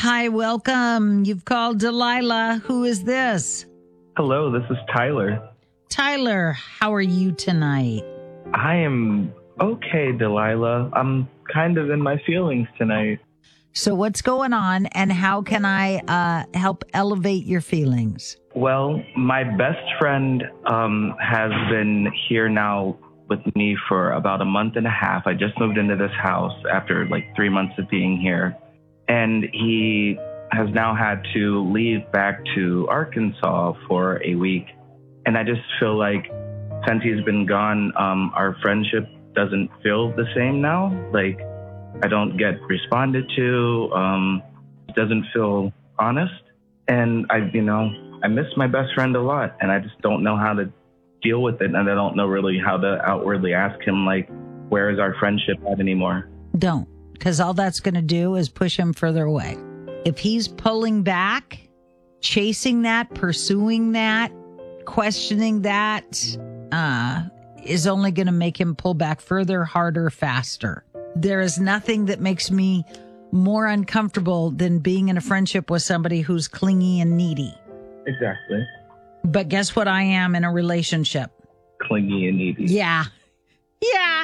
Hi, welcome. You've called Delilah. Who is this? Hello, this is Tyler. Tyler, how are you tonight? I am okay, Delilah. I'm kind of in my feelings tonight. So what's going on and how can I help elevate your feelings? Well, my best friend has been here now with me for about a month and a half. I just moved into this house after like 3 months of being here. And he has now had to leave back to Arkansas for a week. And I just feel like since he's been gone, our friendship doesn't feel the same now. Like, I don't get responded to. It doesn't feel honest. And I miss my best friend a lot, and I just don't know how to deal with it. And I don't know really how to outwardly ask him, like, where is our friendship at anymore? Don't, because all that's going to do is push him further away. If he's pulling back, chasing that, pursuing that, questioning that, is only going to make him pull back further, harder, faster. There is nothing that makes me more uncomfortable than being in a friendship with somebody who's clingy and needy. Exactly. But guess what I am in a relationship? Clingy and needy. Yeah. Yeah.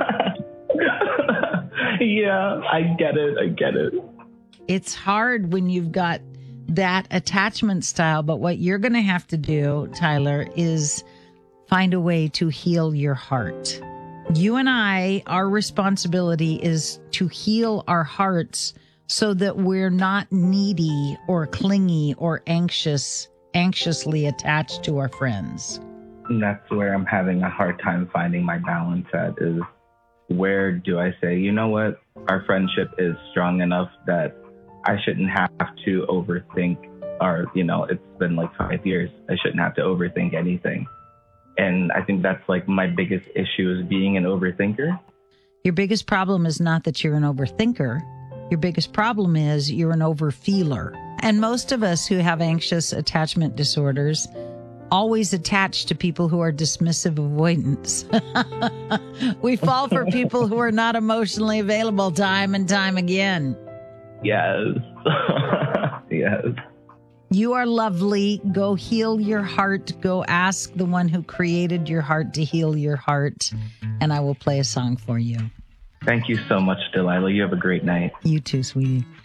Yeah, I get it. It's hard when you've got that attachment style, but what you're going to have to do, Tyler, is find a way to heal your heart. You and I, our responsibility is to heal our hearts so that we're not needy or clingy or anxiously attached to our friends. And that's where I'm having a hard time finding my balance at, is where do I say, you know what, our friendship is strong enough that I shouldn't have to overthink it's been like 5 years. I shouldn't have to overthink anything. And I think that's like my biggest issue, is being an overthinker. Your biggest problem is not that you're an overthinker. Your biggest problem is you're an overfeeler. And most of us who have anxious attachment disorders always attach to people who are dismissive avoidance. We fall for people who are not emotionally available time and time again. Yes. Yes. You are lovely. Go heal your heart. Go ask the one who created your heart to heal your heart. And I will play a song for you. Thank you so much, Delilah. You have a great night. You too, sweetie.